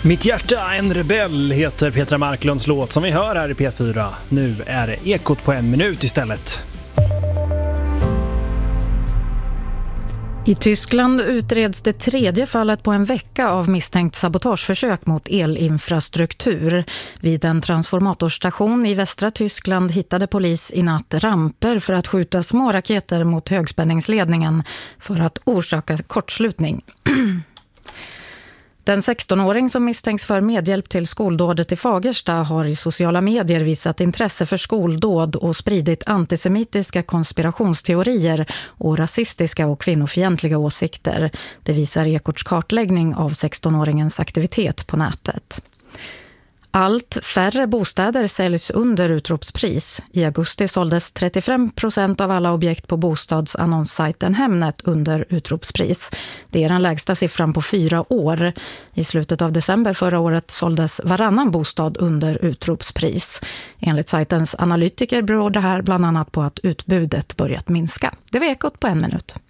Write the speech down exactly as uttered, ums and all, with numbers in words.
Mitt hjärta, en rebell heter Petra Marklunds låt som vi hör här i P fyra. Nu är det Ekot på en minut istället. I Tyskland utreds det tredje fallet på en vecka av misstänkt sabotageförsök mot elinfrastruktur. Vid en transformatorstation i västra Tyskland hittade polis i natt ramper för att skjuta små raketer mot högspänningsledningen för att orsaka kortslutning. Den sexton-åring som misstänks för medhjälp till skoldådet i Fagersta har i sociala medier visat intresse för skoldåd och spridit antisemitiska konspirationsteorier och rasistiska och kvinnofientliga åsikter. Det visar Ekots kartläggning av sexton-åringens aktivitet på nätet. Allt färre bostäder säljs under utropspris. I augusti såldes trettiofem procent av alla objekt på bostadsannonssajten Hemnet under utropspris. Det är den lägsta siffran på fyra år. I slutet av december förra året såldes varannan bostad under utropspris. Enligt sajtens analytiker beror det här bland annat på att utbudet börjat minska. Det var Ekot på en minut.